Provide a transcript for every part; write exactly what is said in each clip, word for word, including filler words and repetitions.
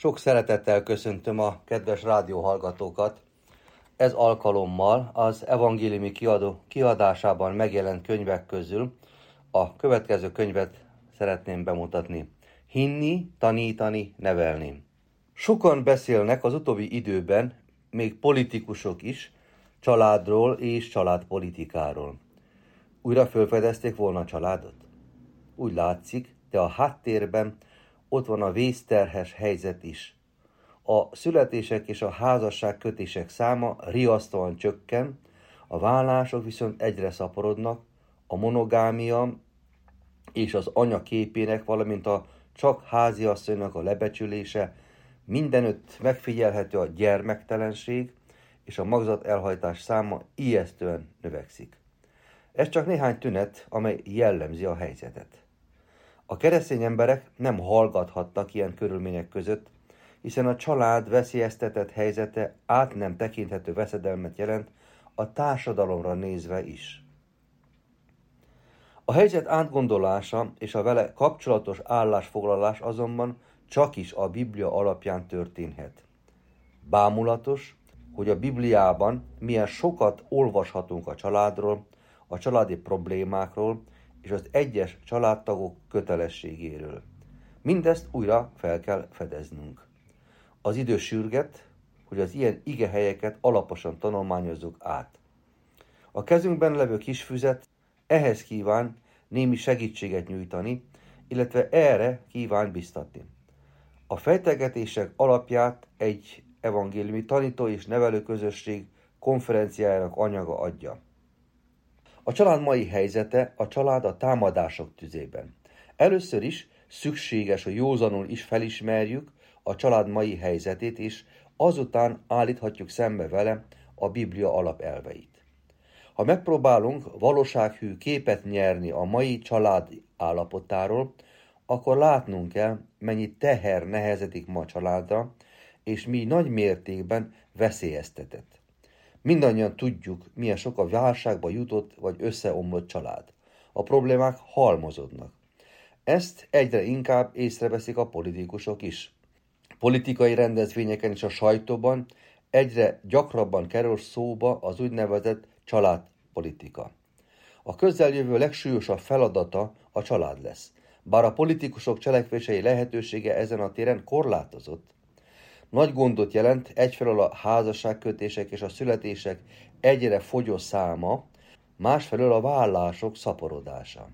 Sok szeretettel köszöntöm a kedves rádióhallgatókat. Ez alkalommal az evangéliumi kiadó kiadásában megjelent könyvek közül a következő könyvet szeretném bemutatni. Hinni, tanítani, nevelni. Sokan beszélnek az utóbbi időben, még politikusok is, családról és családpolitikáról. Újra felfedezték volna a családot? Úgy látszik, de a háttérben ott van a vészterhes helyzet is. A születések és a házasságkötések száma riasztóan csökken, a vállások viszont egyre szaporodnak, a monogámia és az anya képének, valamint a csak háziasszonynak a lebecsülése, mindenütt megfigyelhető a gyermektelenség, és a magzat elhajtás száma ijesztően növekszik. Ez csak néhány tünet, amely jellemzi a helyzetet. A keresztény emberek nem hallgathatnak ilyen körülmények között, hiszen a család veszélyeztetett helyzete át nem tekinthető veszedelmet jelent a társadalomra nézve is. A helyzet átgondolása és a vele kapcsolatos állásfoglalás azonban csak is a Biblia alapján történhet. Bámulatos, hogy a Bibliában milyen sokat olvashatunk a családról, a családi problémákról és az egyes családtagok kötelességéről. Mindezt újra fel kell fedeznünk. Az idő sürget, hogy az ilyen igehelyeket alaposan tanulmányozzuk át. A kezünkben levő kis füzet ehhez kíván némi segítséget nyújtani, illetve erre kíván biztatni. A fejtegetések alapját egy evangéliumi tanító és nevelő közösség konferenciájának anyaga adja. A család mai helyzete a család a támadások tüzében. Először is szükséges, hogy józanul is felismerjük a család mai helyzetét, és azután állíthatjuk szembe vele a Biblia alapelveit. Ha megpróbálunk valósághű képet nyerni a mai család állapotáról, akkor látnunk kell, mennyi teher nehezedik ma a családra, és mi nagy mértékben veszélyeztetett. Mindannyian tudjuk, milyen sok a válságba jutott vagy összeomlott család. A problémák halmozódnak. Ezt egyre inkább észreveszik a politikusok is. Politikai rendezvényeken és a sajtóban egyre gyakrabban kerül szóba az úgynevezett családpolitika. A közeljövő legsúlyosabb feladata a család lesz. Bár a politikusok cselekvései lehetősége ezen a téren korlátozott, nagy gondot jelent egyfelől a házasságkötések és a születések egyre fogyó száma, másfelől a vállások szaporodása.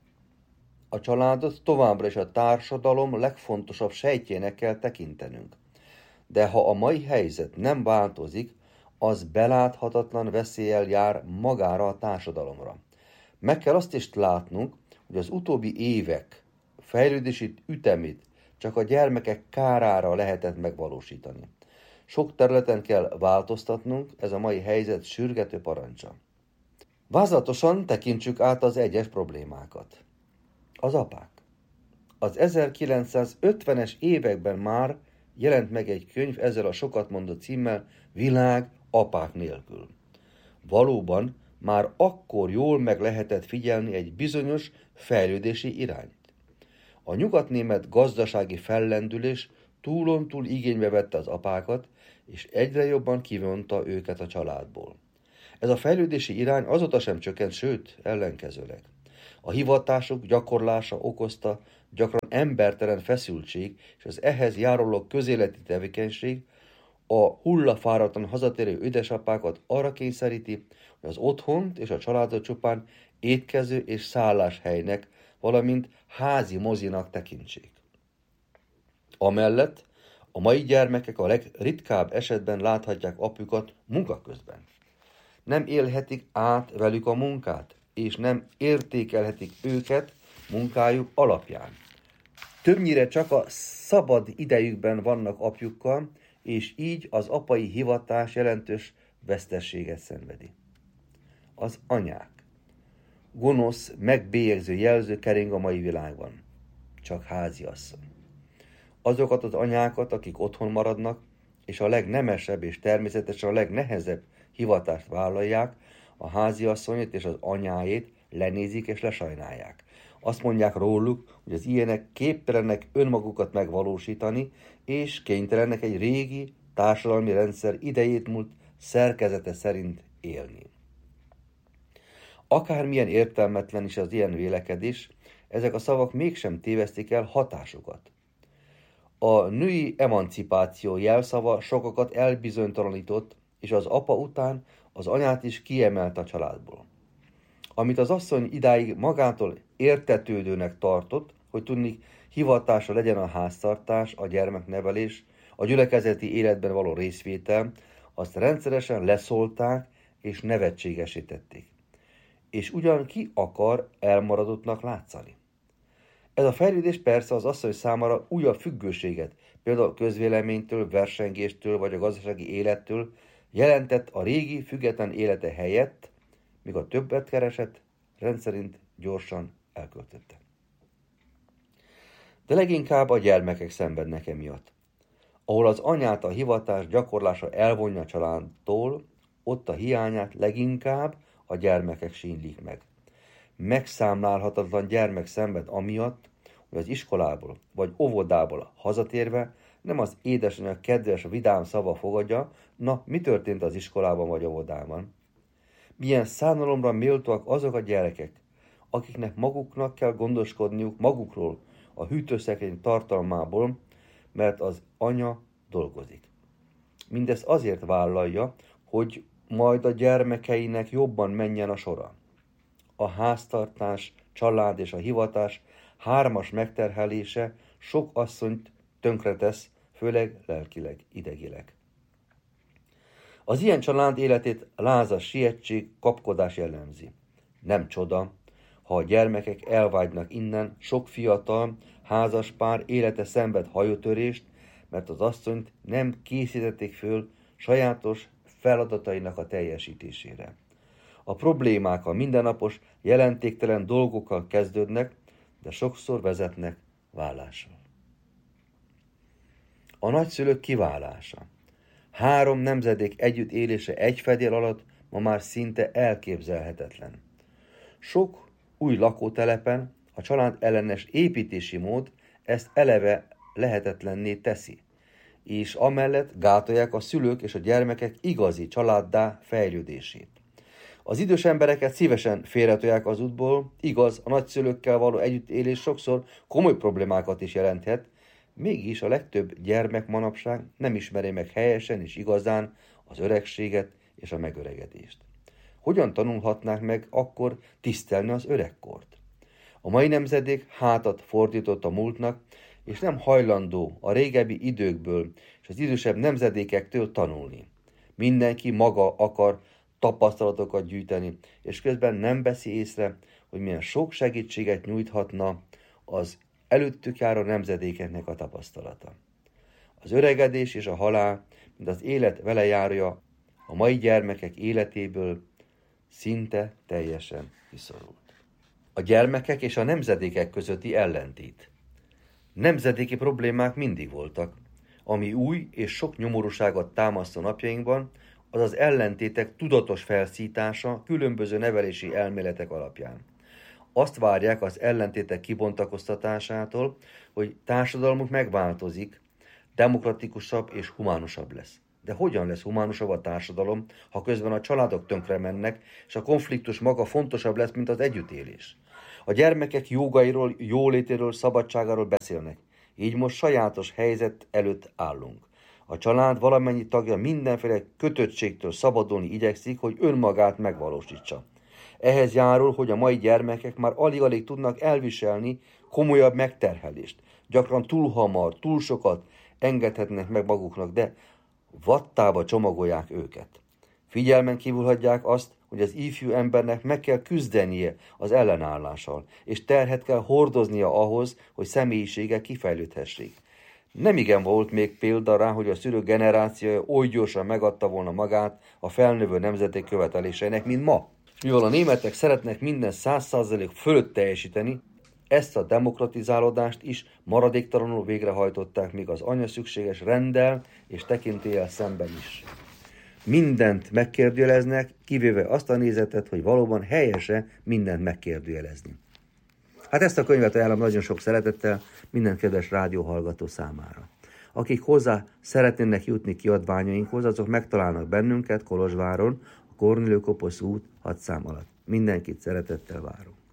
A családot továbbra is a társadalom legfontosabb sejtjének kell tekintenünk. De ha a mai helyzet nem változik, az beláthatatlan veszéllyel jár magára a társadalomra. Meg kell azt is látnunk, hogy az utóbbi évek fejlődési ütemét csak a gyermekek kárára lehetett megvalósítani. Sok területen kell változtatnunk, ez a mai helyzet sürgető parancsa. Vázlatosan tekintsük át az egyes problémákat. Az apák. Az ezerkilencszázötvenes években már jelent meg egy könyv ezzel a sokat mondott címmel Világ apák nélkül. Valóban már akkor jól meg lehetett figyelni egy bizonyos fejlődési irányt. A nyugatnémet gazdasági fellendülés túlontúl igénybe vette az apákat, és egyre jobban kivonta őket a családból. Ez a fejlődési irány azóta sem csökkent, sőt, ellenkezőleg. A hivatások gyakorlása okozta gyakran embertelen feszültség, és az ehhez járuló közéleti tevékenység a hullafáradtan hazatérő édesapákat arra kényszeríti, hogy az otthont és a családot csupán étkező és szálláshelynek, valamint házi mozinak tekintsék. Amellett a mai gyermekek a legritkább esetben láthatják apjukat munka közben. Nem élhetik át velük a munkát, és nem értékelhetik őket munkájuk alapján. Többnyire csak a szabad idejükben vannak apjukkal, és így az apai hivatás jelentős vesztességet szenvedi. Az anyák. Gonosz, megbélyegző jelző kering a mai világban. Csak háziasszony. Azokat az anyákat, akik otthon maradnak, és a legnemesebb és természetesen a legnehezebb hivatást vállalják, a háziasszonyét és az anyáét lenézik és lesajnálják. Azt mondják róluk, hogy az ilyenek képtelenek önmagukat megvalósítani, és kénytelenek egy régi társadalmi rendszer idejét múlt szerkezete szerint élni. Akármilyen értelmetlen is az ilyen vélekedés, ezek a szavak mégsem tévesztik el hatásukat. A női emancipáció jelszava sokakat elbizonytalanított, és az apa után az anyát is kiemelt a családból. Amit az asszony idáig magától értetődőnek tartott, hogy tudni hivatása legyen a háztartás, a gyermeknevelés, a gyülekezeti életben való részvétel, azt rendszeresen leszólták és nevetségesítették. És ugyan ki akar elmaradottnak látszani? Ez a fejlődés persze az asszony számára újabb függőséget, például közvéleménytől, versengéstől vagy a gazdasági élettől jelentett a régi független élete helyett, míg a többet keresett, rendszerint gyorsan elköltötte. De leginkább a gyermekek szenvednek emiatt. Ahol az anyát a hivatás gyakorlása elvonja a családtól, ott a hiányát leginkább a gyermekek sínlik meg. Megszámlálhatatlan gyermek szenved amiatt, hogy az iskolából vagy óvodából hazatérve nem az édesanyja kedves, vidám szava fogadja, na, mi történt az iskolában vagy óvodában? Milyen szánalomra méltóak azok a gyerekek, akiknek maguknak kell gondoskodniuk magukról, a hűtőszekrény tartalmából, mert az anya dolgozik. Mindezt azért vállalja, hogy majd a gyermekeinek jobban menjen a sora. A háztartás, család és a hivatás hármas megterhelése sok asszonyt tönkretesz, főleg lelkileg, idegileg. Az ilyen család életét lázas sietség, kapkodás jellemzi. Nem csoda, ha a gyermekek elvágynak innen, sok fiatal, házas pár élete szenved hajótörést, mert az asszonyt nem készítették föl sajátos feladatainak a teljesítésére. A problémák a mindennapos, jelentéktelen dolgokkal kezdődnek, de sokszor vezetnek vállásra. A nagyszülők kiválása. Három nemzedék együttélése egy fedél alatt ma már szinte elképzelhetetlen. Sok új lakótelepen a család ellenes építési mód ezt eleve lehetetlenné teszi, és amellett gátolják a szülők és a gyermekek igazi családdá fejlődését. Az idős embereket szívesen félretolják az útból, igaz, a nagyszülőkkel való együttélés sokszor komoly problémákat is jelenthet, mégis a legtöbb gyermek manapság nem ismeri meg helyesen és igazán az öregséget és a megöregedést. Hogyan tanulhatnák meg akkor tisztelni az öregkort? A mai nemzedék hátat fordított a múltnak, és nem hajlandó a régebbi időkből és az idősebb nemzedékektől tanulni. Mindenki maga akar tapasztalatokat gyűjteni, és közben nem veszi észre, hogy milyen sok segítséget nyújthatna az előttük járó nemzedékeknek a tapasztalata. Az öregedés és a halál, mint az élet vele járja, a mai gyermekek életéből szinte teljesen kiszorult. A gyermekek és a nemzedékek közötti ellentét. Nemzedéki problémák mindig voltak. Ami új és sok nyomorúságot támasztó napjainkban, az az ellentétek tudatos felszítása különböző nevelési elméletek alapján. Azt várják az ellentétek kibontakoztatásától, hogy társadalmuk megváltozik, demokratikusabb és humánusabb lesz. De hogyan lesz humánusabb a társadalom, ha közben a családok tönkre mennek, és a konfliktus maga fontosabb lesz, mint az együttélés? A gyermekek jogairól, jólétéről, szabadságáról beszélnek. Így most sajátos helyzet előtt állunk. A család valamennyi tagja mindenféle kötöttségtől szabadulni igyekszik, hogy önmagát megvalósítsa. Ehhez járul, hogy a mai gyermekek már alig-alig tudnak elviselni komolyabb megterhelést. Gyakran túl hamar, túl sokat engedhetnek meg maguknak, de vattába csomagolják őket. Figyelmen kívül hagyják azt, hogy az ifjú embernek meg kell küzdenie az ellenállással, és terhet kell hordoznia ahhoz, hogy személyisége kifejlődhessék. Nemigen volt még példa rá, hogy a szülő generációja oly gyorsan megadta volna magát a felnövő nemzetek követeléseinek, mint ma. Mivel a németek szeretnek minden száz százalék fölött teljesíteni, ezt a demokratizálódást is maradéktalanul végrehajtották még az anya szükséges renddel és tekintéllyel szemben is. Mindent megkérdőjeleznek, kivéve azt a nézetet, hogy valóban helyese mindent megkérdőjelezni. Hát ezt a könyvet ajánlom nagyon sok szeretettel minden kedves rádióhallgató számára. Akik hozzá szeretnének jutni kiadványainkhoz, azok megtalálnak bennünket Kolozsváron, a Kornélő Koposz út hat szám alatt. Mindenkit szeretettel várunk.